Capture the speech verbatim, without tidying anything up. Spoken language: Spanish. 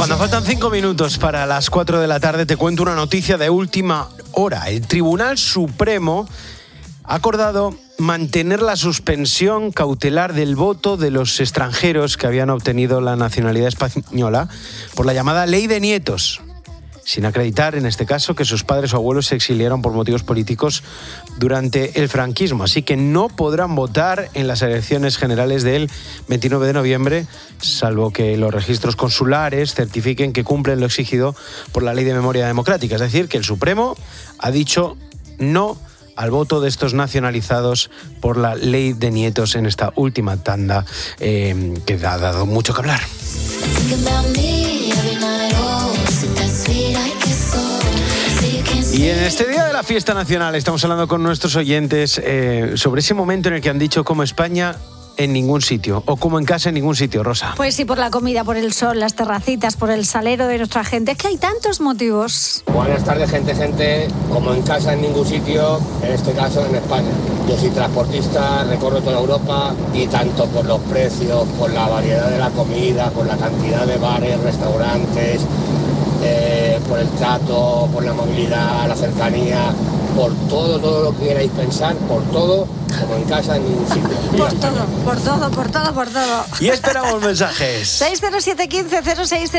Cuando faltan cinco minutos para las cuatro de la tarde, te cuento una noticia de última hora. El Tribunal Supremo ha acordado mantener la suspensión cautelar del voto de los extranjeros que habían obtenido la nacionalidad española por la llamada Ley de Nietos, sin acreditar, en este caso, que sus padres o abuelos se exiliaron por motivos políticos durante el franquismo. Así que no podrán votar en las elecciones generales del veintinueve de noviembre, salvo que los registros consulares certifiquen que cumplen lo exigido por la Ley de Memoria Democrática. Es decir, que el Supremo ha dicho no al voto de estos nacionalizados por la Ley de Nietos en esta última tanda, eh, que ha dado mucho que hablar. Y en este día de la fiesta nacional estamos hablando con nuestros oyentes eh, sobre ese momento en el que han dicho como España en ningún sitio, o como en casa en ningún sitio, Rosa. Pues sí, por la comida, por el sol, las terracitas, por el salero de nuestra gente. Es que hay tantos motivos. Buenas tardes, gente, gente. Como en casa en ningún sitio, en este caso en España. Yo soy transportista, recorro toda Europa y tanto por los precios, por la variedad de la comida, por la cantidad de bares, restaurantes, eh, por el trato, por la movilidad, la cercanía, por todo, todo lo que queráis pensar, por todo, como en casa en ningún sitio. Por todo, por todo, por todo, por todo. Y esperamos mensajes. seis cero siete uno cinco cero seis